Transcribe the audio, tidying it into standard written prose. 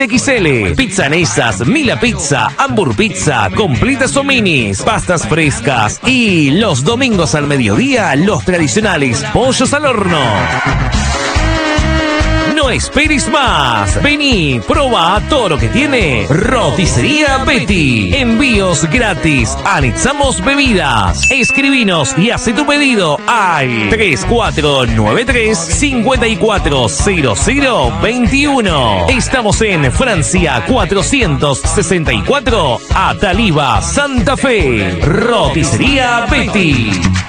XL, pizzanesas, Mila Pizza, Hamburg Pizza, completas o minis, pastas frescas y los domingos al mediodía, los tradicionales pollos al horno. No esperes más. Vení, proba todo lo que tiene Roticería Betty. Envíos gratis. Anexamos bebidas. Escribinos y hace tu pedido al 3493-540021. Estamos en Francia 464, Ataliba, Santa Fe. Roticería Betty.